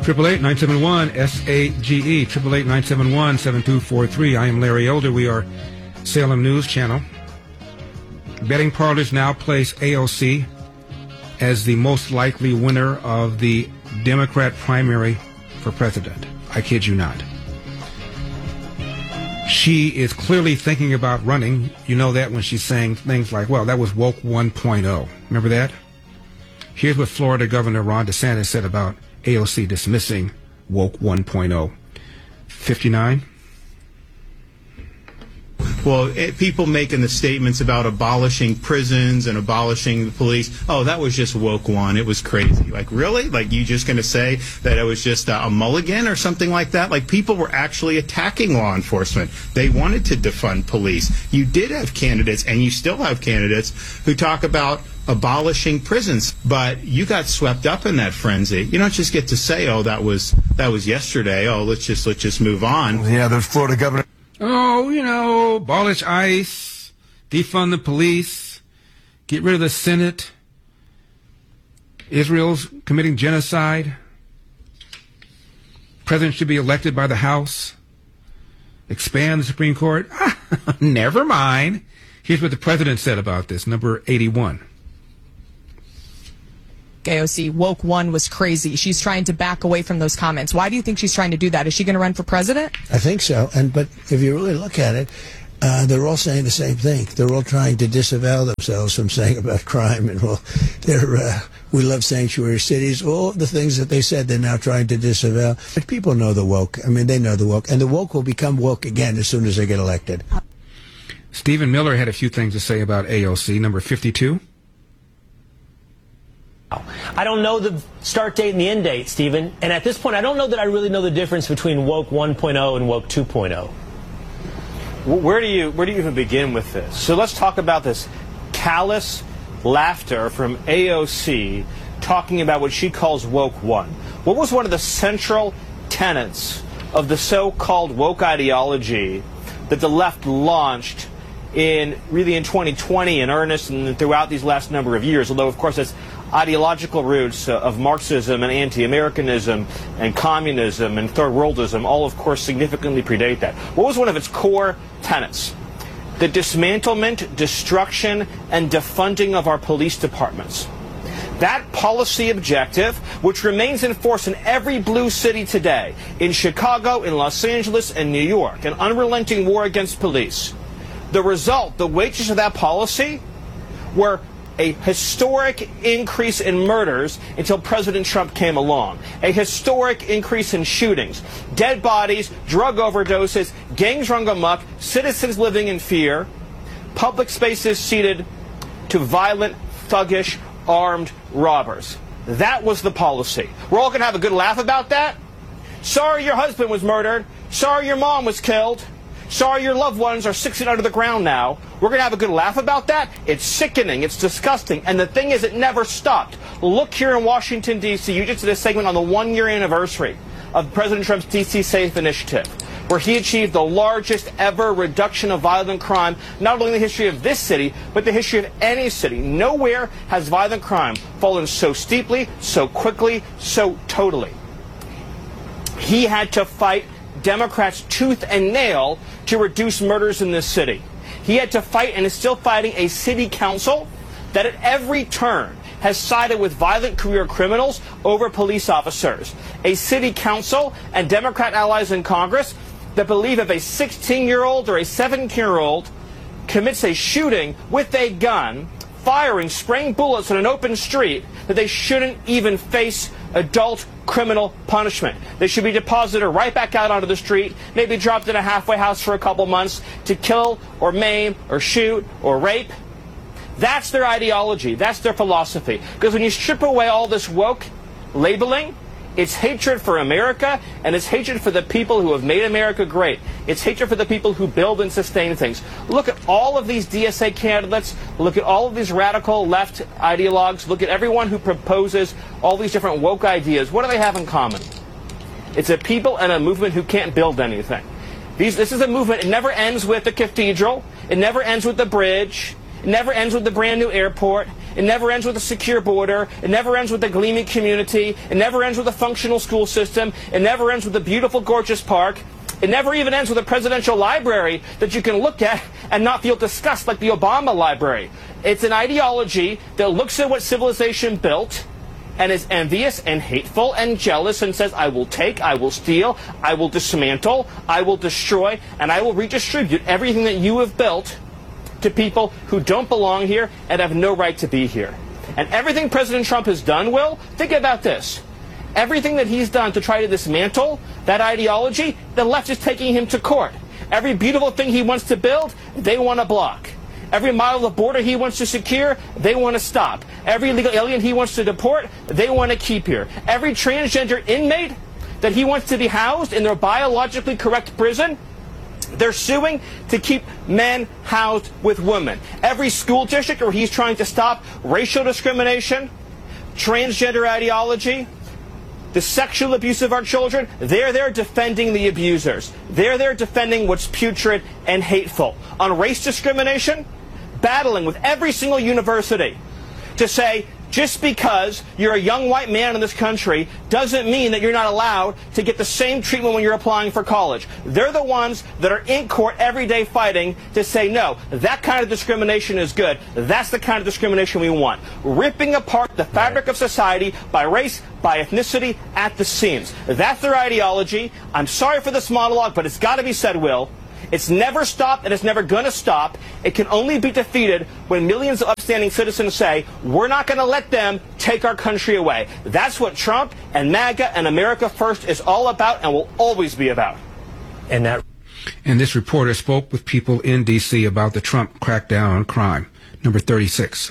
888-971-SAGE, 888-971-7243. I am Larry Elder. We are Salem News Channel. Betting parlors now place AOC as the most likely winner of the Democrat primary for president. I kid you not. She is clearly thinking about running. You know that when she's saying things like, well, that was woke 1.0. Remember that? Here's what Florida Governor Ron DeSantis said about AOC dismissing woke 1.0. 59. Well, people making the statements about abolishing prisons and abolishing the police, oh, that was just woke one. It was crazy. Like, really? Like, you just going to say that it was just a mulligan or something like that? Like, people were actually attacking law enforcement. They wanted to defund police. You did have candidates, and you still have candidates, who talk about abolishing prisons, but you got swept up in that frenzy. You don't just get to say, oh, that was yesterday. Oh, let's just move on. Yeah, there's Florida governor. Oh, you know, abolish ICE, defund the police, get rid of the Senate, Israel's committing genocide, president should be elected by the House, expand the Supreme Court. Never mind. Here's what the president said about this, number 81. AOC, woke one was crazy. She's trying to back away from those comments. Why do you think she's trying to do that? Is she going to run for president? I think so. But if you really look at it, they're all saying the same thing. They're all trying to disavow themselves from saying about crime. And we love sanctuary cities. All the things that they said, they're now trying to disavow. But people know the woke. I mean, they know the woke. And the woke will become woke again as soon as they get elected. Stephen Miller had a few things to say about AOC, number 52. I don't know the start date and the end date, Stephen. And at this point, I don't know that I really know the difference between woke 1.0 and woke 2.0. Where do you even begin with this? So let's talk about this callous laughter from AOC talking about what she calls woke 1. What was one of the central tenets of the so-called woke ideology that the left launched in 2020 in earnest and throughout these last number of years, although, of course, that's ideological roots of Marxism and anti-Americanism and communism and third worldism, all, of course, significantly predate that. What was one of its core tenets? The dismantlement, destruction, and defunding of our police departments. That policy objective, which remains in force in every blue city today, in Chicago, in Los Angeles, and New York, an unrelenting war against police. The result, the wages of that policy, were a historic increase in murders until President Trump came along. A historic increase in shootings, dead bodies, drug overdoses, gangs run amok, citizens living in fear, public spaces ceded to violent, thuggish, armed robbers. That was the policy. We're all going to have a good laugh about that? Sorry your husband was murdered. Sorry your mom was killed. Sorry your loved ones are 6 feet under the ground now. We're going to have a good laugh about that? It's sickening. It's disgusting. And the thing is, it never stopped. Look here in Washington, D.C. You just did a segment on the one-year anniversary of President Trump's D.C. Safe Initiative, where he achieved the largest ever reduction of violent crime, not only in the history of this city, but the history of any city. Nowhere has violent crime fallen so steeply, so quickly, so totally. He had to fight Democrats tooth and nail to reduce murders in this city. He had to fight and is still fighting a city council that at every turn has sided with violent career criminals over police officers. A city council and Democrat allies in Congress that believe if a 16-year-old or a 17-year-old commits a shooting with a gun, firing, spraying bullets on an open street, that they shouldn't even face adult criminal punishment. They should be deposited right back out onto the street, maybe dropped in a halfway house for a couple months to kill or maim or shoot or rape. That's their ideology. That's their philosophy. Because when you strip away all this woke labeling, it's hatred for America, and it's hatred for the people who have made America great. It's hatred for the people who build and sustain things. Look at all of these DSA candidates. Look at all of these radical left ideologues. Look at everyone who proposes all these different woke ideas. What do they have in common? It's a people and a movement who can't build anything. This is a movement. It never ends with the cathedral. It never ends with the bridge. It never ends with the brand new airport. It never ends with a secure border. It never ends with a gleaming community. It never ends with a functional school system. It never ends with a beautiful, gorgeous park. It never even ends with a presidential library that you can look at and not feel disgust like the Obama library. It's an ideology that looks at what civilization built and is envious and hateful and jealous and says, I will take, I will steal, I will dismantle, I will destroy, and I will redistribute everything that you have built to people who don't belong here and have no right to be here. And everything President Trump has done, Will, think about this. Everything that he's done to try to dismantle that ideology, the left is taking him to court. Every beautiful thing he wants to build, they want to block. Every mile of the border he wants to secure, they want to stop. Every illegal alien he wants to deport, they want to keep here. Every transgender inmate that he wants to be housed in their biologically correct prison, they're suing to keep men housed with women. Every school district where he's trying to stop racial discrimination, transgender ideology, the sexual abuse of our children, they're there defending the abusers. They're there defending what's putrid and hateful. On race discrimination, battling with every single university to say, just because you're a young white man in this country doesn't mean that you're not allowed to get the same treatment when you're applying for college. They're the ones that are in court every day fighting to say, no, that kind of discrimination is good. That's the kind of discrimination we want. Ripping apart the fabric of society by race, by ethnicity, at the seams. That's their ideology. I'm sorry for this monologue, but it's got to be said, Will. It's never stopped and it's never going to stop. It can only be defeated when millions of upstanding citizens say, we're not going to let them take our country away. That's what Trump and MAGA and America First is all about and will always be about. And this reporter spoke with people in D.C. about the Trump crackdown on crime. Number 36.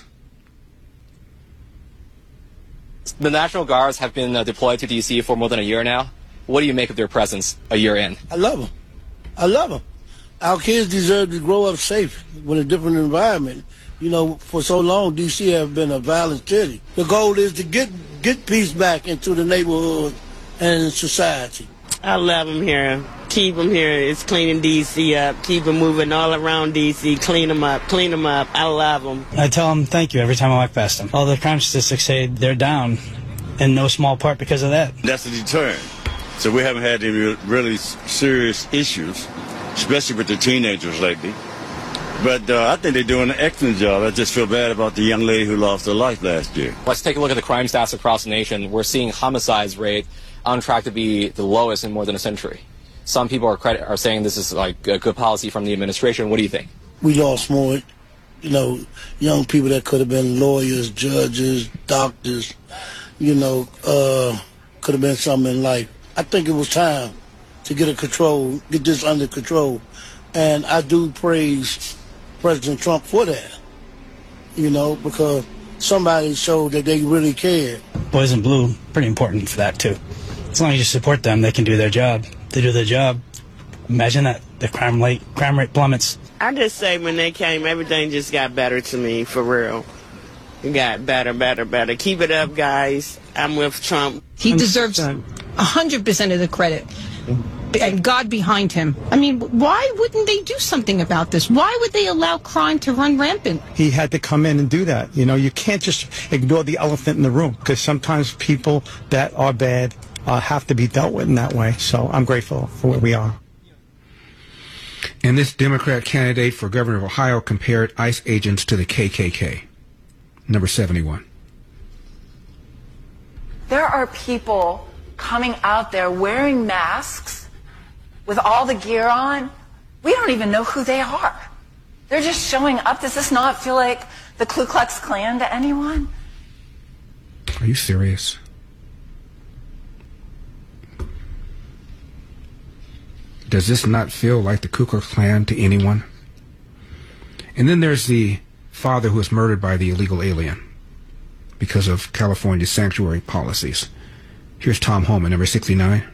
The National Guards have been deployed to D.C. for more than a year now. What do you make of their presence a year in? I love them. I love them. Our kids deserve to grow up safe with a different environment. You know, for so long, D.C. has been a violent city. The goal is to get peace back into the neighborhood and society. I love them here. Keep them here. It's cleaning D.C. up. Keep them moving all around D.C. Clean them up. Clean them up. I love them. I tell them thank you every time I walk past them. All the crime statistics say they're down, in no small part because of that. That's a deterrent. So we haven't had any really serious issues, especially with the teenagers lately. But I think they're doing an excellent job. I just feel bad about the young lady who lost her life last year. Let's take a look at the crime stats across the nation. We're seeing homicides rate on track to be the lowest in more than a century. Some people are saying this is like a good policy from the administration. What do you think? We lost more, young people that could have been lawyers, judges, doctors, could have been something in life. I think it was time to get this under control. And I do praise President Trump for that, because somebody showed that they really cared. Boys in Blue, pretty important for that, too. As long as you support them, they can do their job. They do their job. Imagine that, the crime rate plummets. I just say when they came, everything just got better to me, for real. It got better, better, better. Keep it up, guys. I'm with Trump. He deserves 100% of the credit. And God behind him. I mean, why wouldn't they do something about this? Why would they allow crime to run rampant? He had to come in and do that. You can't just ignore the elephant in the room, because sometimes people that are bad have to be dealt with in that way. So I'm grateful for where we are. And this Democrat candidate for governor of Ohio compared ICE agents to the KKK. Number 71. There are people coming out there wearing masks with all the gear on. We don't even know who they are. They're just showing up. Does this not feel like the Ku Klux Klan to anyone? Are you serious? Does this not feel like the Ku Klux Klan to anyone? And then there's the father who was murdered by the illegal alien because of California's sanctuary policies. Here's Tom Homan, number 69.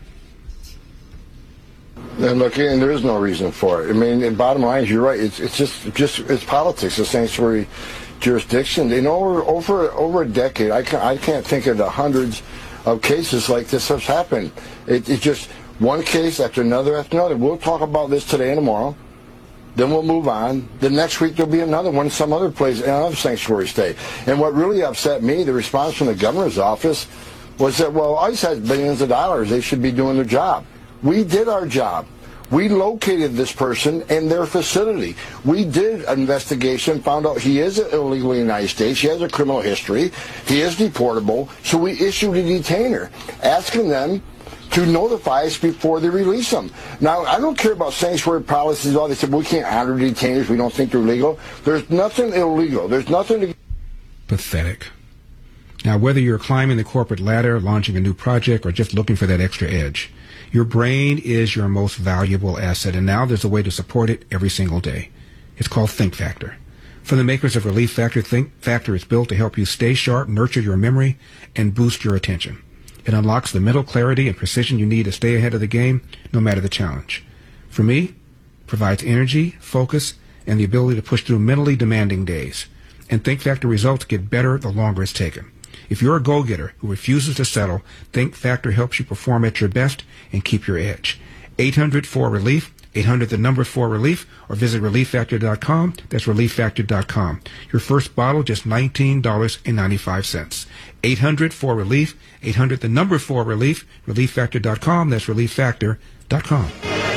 And look, and there is no reason for it. I mean, and bottom line is, you're right. It's politics. It's sanctuary jurisdiction. Over a decade, I can't think of the hundreds of cases like this have happened. It's just one case after another after another. We'll talk about this today and tomorrow. Then we'll move on. The next week there'll be another one, some other place, another sanctuary state. And what really upset me, the response from the governor's office, was that, well, ICE has billions of dollars. They should be doing their job. We did our job. We located this person in their facility. We did an investigation, found out he is illegal in the United States. He has a criminal history. He is deportable. So we issued a detainer, asking them to notify us before they release them. Now, I don't care about sanctuary policies. All they said, we can't honor detainers. We don't think they're legal. There's nothing illegal. There's nothing to... Pathetic. Now, whether you're climbing the corporate ladder, launching a new project, or just looking for that extra edge, your brain is your most valuable asset, and now there's a way to support it every single day. It's called Think Factor. From the makers of Relief Factor, Think Factor is built to help you stay sharp, nurture your memory, and boost your attention. It unlocks the mental clarity and precision you need to stay ahead of the game, no matter the challenge. For me, it provides energy, focus, and the ability to push through mentally demanding days. And Think Factor results get better the longer it's taken. If you're a go-getter who refuses to settle, Think Factor helps you perform at your best and keep your edge. 800-4-RELIEF, 800-4-RELIEF, or visit ReliefFactor.com. That's ReliefFactor.com. Your first bottle, just $19.95. 800-4-RELIEF, 800-4-RELIEF, ReliefFactor.com. That's ReliefFactor.com.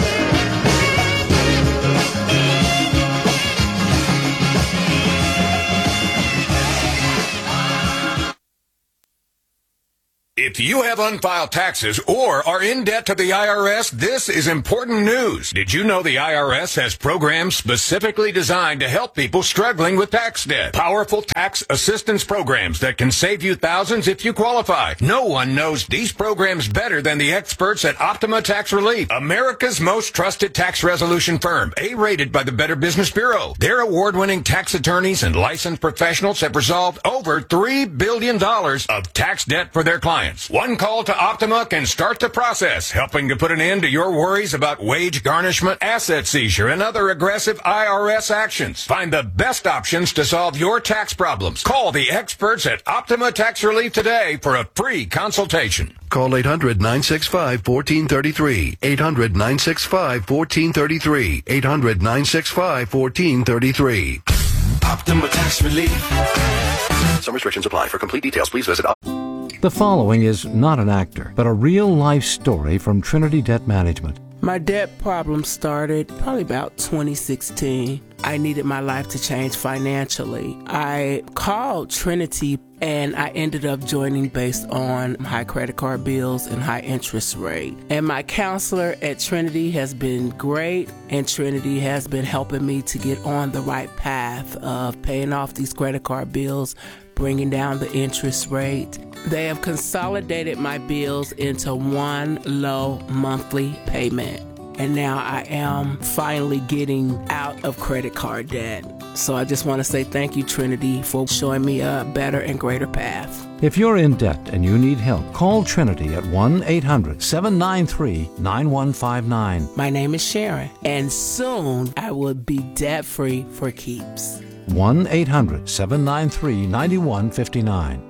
If you have unfiled taxes or are in debt to the IRS, this is important news. Did you know the IRS has programs specifically designed to help people struggling with tax debt? Powerful tax assistance programs that can save you thousands if you qualify. No one knows these programs better than the experts at Optima Tax Relief, America's most trusted tax resolution firm, A-rated by the Better Business Bureau. Their award-winning tax attorneys and licensed professionals have resolved over $3 billion of tax debt for their clients. One call to Optima can start the process, helping to put an end to your worries about wage garnishment, asset seizure, and other aggressive IRS actions. Find the best options to solve your tax problems. Call the experts at Optima Tax Relief today for a free consultation. Call 800-965-1433. 800-965-1433. 800-965-1433. Optima Tax Relief. Some restrictions apply. For complete details, please visit The following is not an actor, but a real-life story from Trinity Debt Management. My debt problem started probably about 2016. I needed my life to change financially. I called Trinity and I ended up joining based on high credit card bills and high interest rate. And my counselor at Trinity has been great, and Trinity has been helping me to get on the right path of paying off these credit card bills, bringing down the interest rate. They have consolidated my bills into one low monthly payment. And now I am finally getting out of credit card debt. So I just want to say thank you, Trinity, for showing me a better and greater path. If you're in debt and you need help, call Trinity at 1-800-793-9159. My name is Sharon, and soon I will be debt-free for keeps. 1-800-793-9159.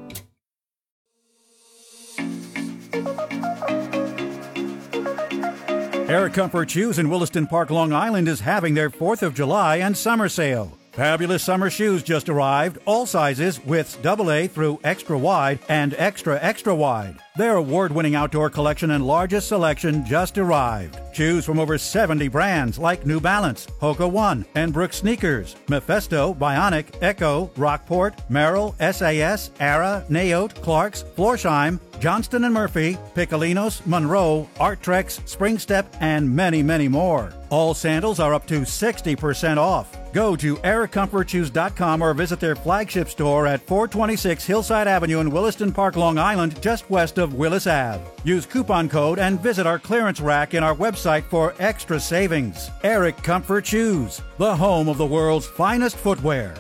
Air Comfort Shoes in Williston Park, Long Island is having their 4th of July and summer sale. Fabulous summer shoes just arrived, all sizes, widths AA through extra wide and extra wide. Their award-winning outdoor collection and largest selection just arrived. Choose from over 70 brands like New Balance, Hoka One, and Brooks Sneakers, Mephisto, Bionic, Echo, Rockport, Merrill, SAS, Ara, Naote, Clarks, Florsheim, Johnston & Murphy, Piccolinos, Monroe, Arttrex, Springstep, and many, many more. All sandals are up to 60% off. Go to AirComfortShoes.com or visit their flagship store at 426 Hillside Avenue in Williston Park, Long Island, just west of Willis Ave. Use coupon code and visit our clearance rack in our website for extra savings. Eric Comfort Shoes, the home of the world's finest footwear.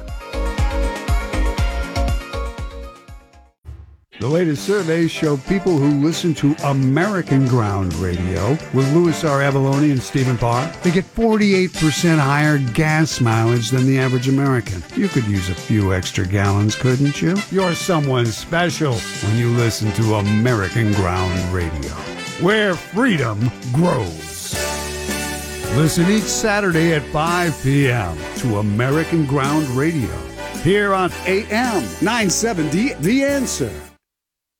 The latest surveys show people who listen to American Ground Radio with Louis R. Avalone and Stephen Parr, they get 48% higher gas mileage than the average American. You could use a few extra gallons, couldn't you? You're someone special when you listen to American Ground Radio, where freedom grows. Listen each Saturday at 5 p.m. to American Ground Radio here on AM 970 The Answer.